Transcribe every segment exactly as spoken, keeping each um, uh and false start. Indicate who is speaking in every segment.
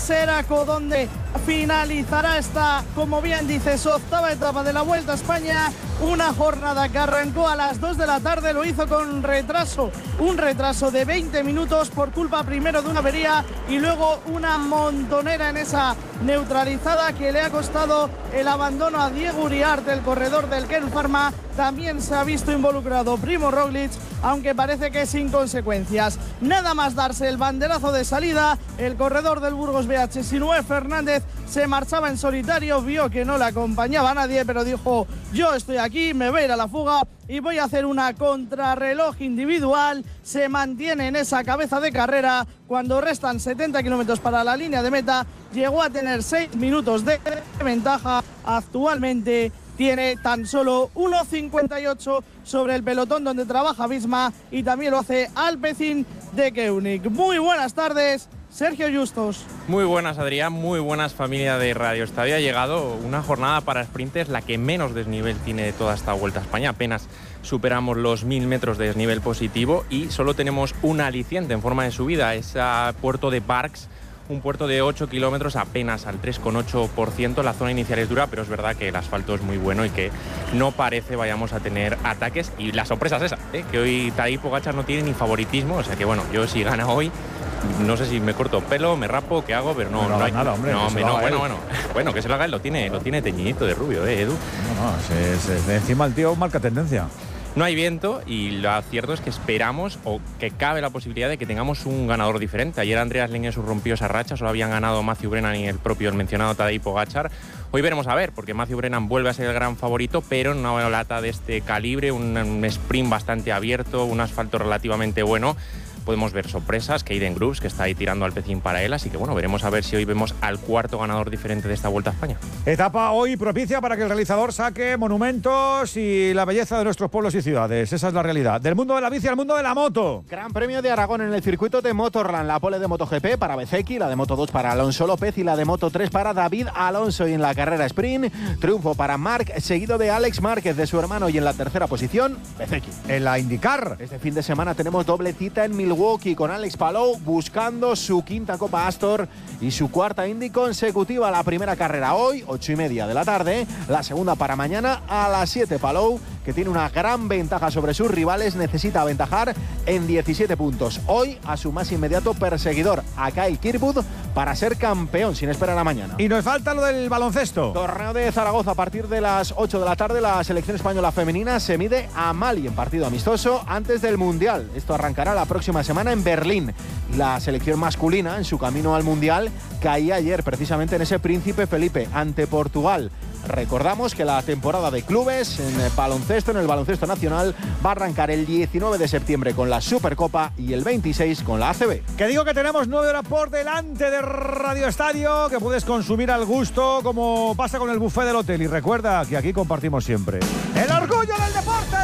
Speaker 1: Seraco, donde finalizará esta, como bien dices, octava etapa de la Vuelta a España. Una jornada que arrancó a las dos de la tarde, lo hizo con retraso, un retraso de veinte minutos por culpa primero de una avería y luego una montonera en esa neutralizada que le ha costado el abandono a Diego Uriarte, el corredor del Kern Pharma. También se ha visto involucrado Primo Roglic, aunque parece que sin consecuencias. Nada más darse el banderazo de salida, el corredor del Burgos B H, Sinué Fernández, se marchaba en solitario, vio que no le acompañaba a nadie, pero dijo: yo estoy aquí, me voy a ir a la fuga y voy a hacer una contrarreloj individual. Se mantiene en esa cabeza de carrera cuando restan setenta kilómetros para la línea de meta. Llegó a tener seis minutos de ventaja. Actualmente tiene tan solo uno cincuenta y ocho sobre el pelotón donde trabaja Visma y también lo hace Alpecin de Koenig. Muy buenas tardes, Sergio Justos.
Speaker 2: Muy buenas, Adrián, muy buenas, familia de Radio Estadio. Ha llegado una jornada para sprinters, la que menos desnivel tiene de toda esta Vuelta a España. Apenas superamos los mil metros de desnivel positivo y solo tenemos un aliciente en forma de subida, es a Puerto de Barx, un puerto de ocho kilómetros apenas al tres coma ocho por ciento. La zona inicial es dura, pero es verdad que el asfalto es muy bueno y que no parece vayamos a tener ataques. Y la sorpresa es esa, ¿eh? Que hoy Tadej Pogačar no tiene ni favoritismo, o sea que bueno, yo si gana hoy, no sé si me corto pelo, me rapo, qué hago, pero no,
Speaker 3: no,
Speaker 2: no hay
Speaker 3: nada, hombre.
Speaker 2: No,
Speaker 3: hombre,
Speaker 2: no,
Speaker 3: no
Speaker 2: bueno, bueno, bueno, que se lo haga él, lo tiene, lo tiene teñidito de rubio, ¿eh, Edu?
Speaker 3: No, no, se, se, de encima el tío marca tendencia.
Speaker 2: No hay viento y lo cierto es que esperamos o que cabe la posibilidad de que tengamos un ganador diferente. Ayer Andreas Lengers rompió esa racha, solo habían ganado Matthew Brennan y el propio, el mencionado Tadej Pogačar. Hoy veremos a ver, porque Matthew Brennan vuelve a ser el gran favorito, pero en una lata de este calibre, un, un sprint bastante abierto, un asfalto relativamente bueno. Podemos ver sorpresas, Kaden Groves, que está ahí tirando al Alpecin para él, así que bueno, veremos a ver si hoy vemos al cuarto ganador diferente de esta Vuelta a España.
Speaker 3: Etapa hoy propicia para que el realizador saque monumentos y la belleza de nuestros pueblos y ciudades. Esa es la realidad. Del mundo de la bici al mundo de la moto.
Speaker 4: Gran Premio de Aragón en el circuito de Motorland, la pole de MotoGP para Bezzecchi, la de Moto dos para Alonso López y la de Moto tres para David Alonso. Y en la carrera sprint, triunfo para Marc, seguido de Alex Márquez, de su hermano, y en la tercera posición, Bezzecchi.
Speaker 3: En la IndyCar.
Speaker 4: Este fin de semana tenemos doble cita en Milwaukee, con Alex Palou buscando su quinta Copa Astor y su cuarta Indy consecutiva. La primera carrera hoy, ocho y media de la tarde, la segunda para mañana a las siete. Palou, que tiene una gran ventaja sobre sus rivales, necesita aventajar en diecisiete puntos hoy a su más inmediato perseguidor, a Kyle Kirkwood, para ser campeón sin esperar a mañana.
Speaker 3: Y nos falta lo del baloncesto.
Speaker 4: Torneo de Zaragoza, a partir de las ocho de la tarde, la selección española femenina se mide a Mali en partido amistoso antes del Mundial. Esto arrancará la próxima semana en Berlín. La selección masculina, en su camino al Mundial, caía ayer precisamente en ese Príncipe Felipe ante Portugal. Recordamos que la temporada de clubes en el baloncesto, en el baloncesto nacional, va a arrancar el diecinueve de septiembre con la Supercopa y el veintiséis con la A C B.
Speaker 3: Que digo que tenemos nueve horas por delante de Radio Estadio, que puedes consumir al gusto, como pasa con el buffet del hotel. Y recuerda que aquí compartimos siempre el orgullo del deporte.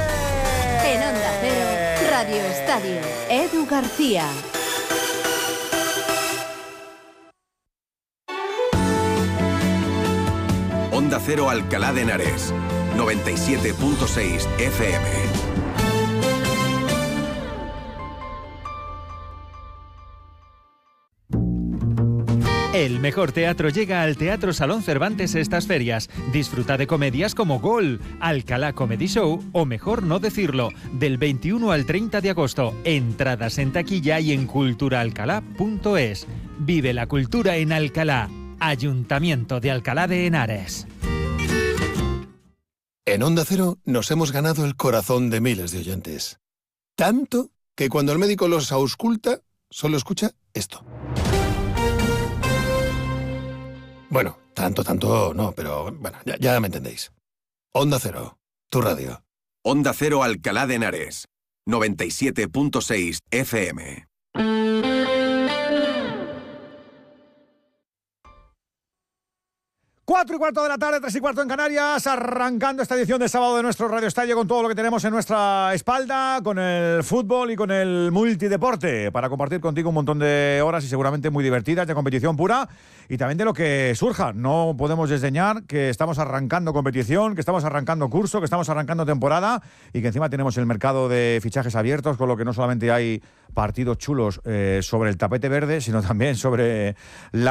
Speaker 5: En Onda Cero, Radio Estadio, Edu García.
Speaker 6: Onda Cero Alcalá de Henares, noventa y siete punto seis F M.
Speaker 7: El mejor teatro llega al Teatro Salón Cervantes estas ferias. Disfruta de comedias como Gol, Alcalá Comedy Show o Mejor no decirlo, del veintiuno al treinta de agosto. Entradas en taquilla y en cultura alcalá punto es. Vive la cultura en Alcalá. Ayuntamiento de Alcalá de Henares.
Speaker 8: En Onda Cero nos hemos ganado el corazón de miles de oyentes. Tanto que cuando el médico los ausculta, solo escucha esto. Bueno, tanto, tanto no, pero bueno, ya, ya me entendéis. Onda Cero, tu radio.
Speaker 6: Onda Cero Alcalá de Henares, noventa y siete punto seis F M.
Speaker 3: Cuatro y cuarto de la tarde, tres y cuarto en Canarias, arrancando esta edición de sábado de nuestro Radio Estadio con todo lo que tenemos en nuestra espalda, con el fútbol y con el multideporte, para compartir contigo un montón de horas y seguramente muy divertidas de competición pura y también de lo que surja. No podemos desdeñar que estamos arrancando competición, que estamos arrancando curso, que estamos arrancando temporada y que encima tenemos el mercado de fichajes abiertos, con lo que no solamente hay partidos chulos eh, sobre el tapete verde, sino también sobre la